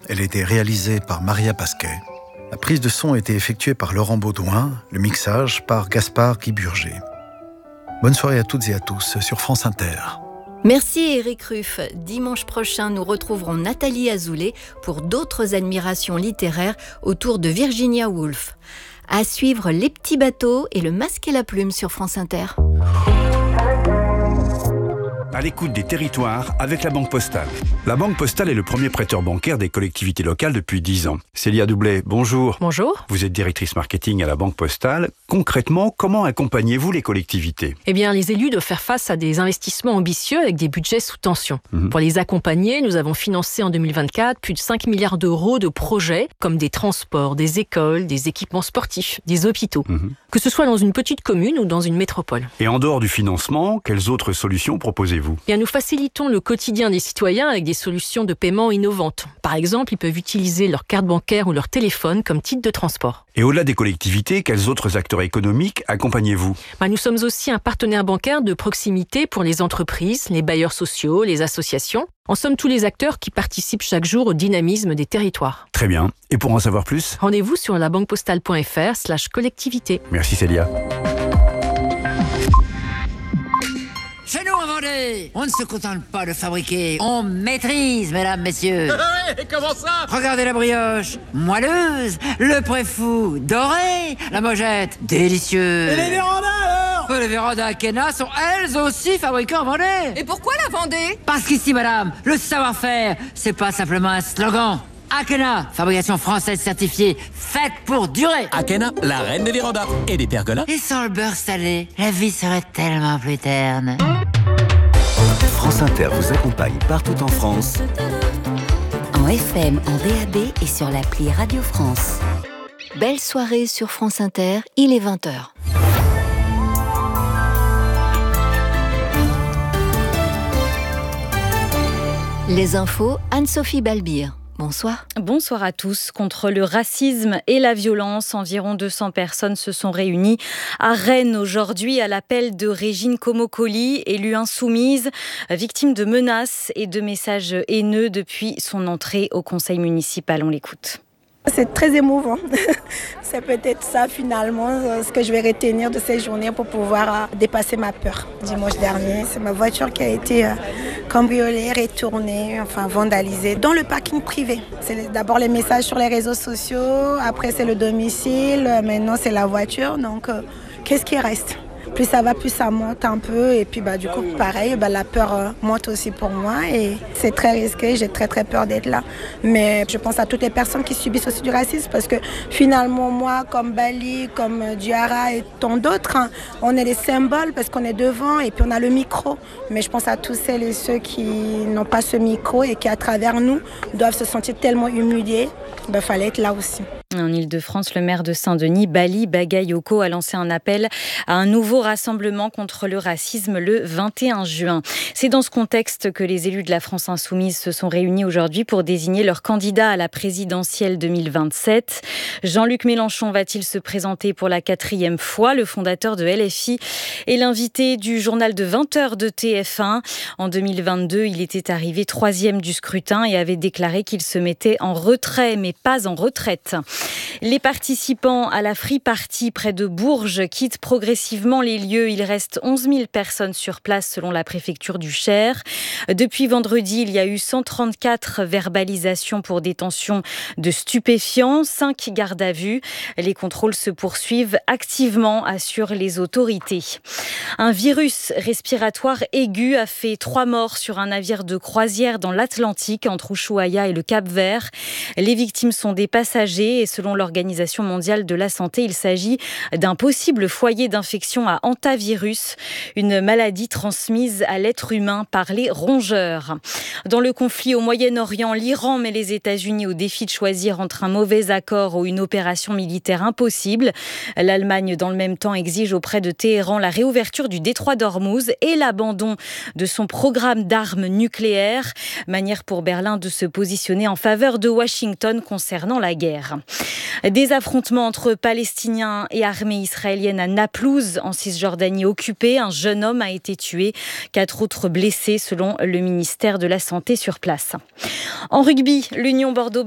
Elle a été réalisée par Maria Pasquet. La prise de son a été effectuée par Laurent Baudouin, le mixage par Gaspard Guiburger. Bonne soirée à toutes et à tous sur France Inter. Merci Éric Ruff. Dimanche prochain, nous retrouverons Nathalie Azoulay pour d'autres admirations littéraires autour de Virginia Woolf. À suivre Les Petits Bateaux et Le Masque et la Plume sur France Inter. À l'écoute des territoires avec la Banque Postale. La Banque Postale est le premier prêteur bancaire des collectivités locales depuis 10 ans. Célia Doublet, bonjour. Bonjour. Vous êtes directrice marketing à la Banque Postale. Concrètement, comment accompagnez-vous les collectivités ? Eh bien, les élus doivent faire face à des investissements ambitieux avec des budgets sous tension. Pour les accompagner, nous avons financé en 2024 plus de 5 milliards d'euros de projets comme des transports, des écoles, des équipements sportifs, des hôpitaux. Que ce soit dans une petite commune ou dans une métropole. Et en dehors du financement, quelles autres solutions proposez-vous ? Eh bien, nous facilitons le quotidien des citoyens avec des solutions de paiement innovantes. Par exemple, ils peuvent utiliser leur carte bancaire ou leur téléphone comme titre de transport. Et au-delà des collectivités, quels autres acteurs économiques accompagnez-vous ? Nous sommes aussi un partenaire bancaire de proximité pour les entreprises, les bailleurs sociaux, les associations. En somme, tous les acteurs qui participent chaque jour au dynamisme des territoires. Très bien. Et pour en savoir plus ? Rendez-vous sur labanquepostale.fr/collectivité. Merci Célia. Chez nous, en Vendée, on ne se contente pas de fabriquer, on maîtrise, mesdames, messieurs. Comment ça ? Regardez la brioche, moelleuse, le préfou, doré, la mojette, délicieux. Et les vérandas alors ? Les vérandas Akena sont elles aussi fabriquées en Vendée. Et pourquoi la Vendée ? Parce qu'ici, madame, le savoir-faire, c'est pas simplement un slogan. Akena, fabrication française certifiée, faite pour durer. Akena, la reine des vérandas et des pergolas. Et sans le beurre salé, la vie serait tellement plus terne. France Inter vous accompagne partout en France. En FM, en DAB et sur l'appli Radio France. Belle soirée sur France Inter, il est 20h. Les infos, Anne-Sophie Balbir. Bonsoir. Bonsoir à tous. Contre le racisme et la violence, environ 200 personnes se sont réunies à Rennes aujourd'hui à l'appel de Régine Comocoli, élue insoumise, victime de menaces et de messages haineux depuis son entrée au conseil municipal. On l'écoute. C'est très émouvant. C'est peut-être ça finalement ce que je vais retenir de ces journées pour pouvoir dépasser ma peur. Dimanche dernier, c'est ma voiture qui a été cambriolée, retournée, vandalisée dans le parking privé. C'est d'abord les messages sur les réseaux sociaux, après c'est le domicile, maintenant c'est la voiture. Donc qu'est-ce qui reste ? Plus ça va, plus ça monte un peu. Et puis du coup, pareil, la peur monte aussi pour moi. Et c'est très risqué, j'ai très très peur d'être là. Mais je pense à toutes les personnes qui subissent aussi du racisme. Parce que finalement, moi, comme Bali, comme Diarra et tant d'autres, on est des symboles parce qu'on est devant et puis on a le micro. Mais je pense à tous celles et ceux qui n'ont pas ce micro et qui, à travers nous, doivent se sentir tellement humiliés. Il fallait être là aussi. En Ile-de-France, le maire de Saint-Denis, Bali Bagayoko, a lancé un appel à un nouveau rassemblement contre le racisme le 21 juin. C'est dans ce contexte que les élus de la France Insoumise se sont réunis aujourd'hui pour désigner leur candidat à la présidentielle 2027. Jean-Luc Mélenchon va-t-il se présenter pour la 4e fois ? Le fondateur de LFI est l'invité du journal de 20h de TF1. En 2022, il était arrivé 3e du scrutin et avait déclaré qu'il se mettait en retrait, mais pas en retraite. Les participants à la Free Party près de Bourges quittent progressivement les lieux. Il reste 11 000 personnes sur place selon la préfecture du Cher. Depuis vendredi, il y a eu 134 verbalisations pour détention de stupéfiants, 5 gardes à vue. Les contrôles se poursuivent activement, assurent les autorités. Un virus respiratoire aigu a fait 3 morts sur un navire de croisière dans l'Atlantique entre Ushuaia et le Cap-Vert. Les victimes sont des passagers et selon l'Organisation mondiale de la santé, il s'agit d'un possible foyer d'infection à hantavirus, une maladie transmise à l'être humain par les rongeurs. Dans le conflit au Moyen-Orient, l'Iran met les États-Unis au défi de choisir entre un mauvais accord ou une opération militaire impossible. L'Allemagne, dans le même temps, exige auprès de Téhéran la réouverture du détroit d'Ormuz et l'abandon de son programme d'armes nucléaires. Manière pour Berlin de se positionner en faveur de Washington concernant la guerre. Des affrontements entre Palestiniens et armée israélienne à Naplouse, en Cisjordanie occupée. Un jeune homme a été tué, 4 autres blessés selon le ministère de la Santé sur place. En rugby, l'Union Bordeaux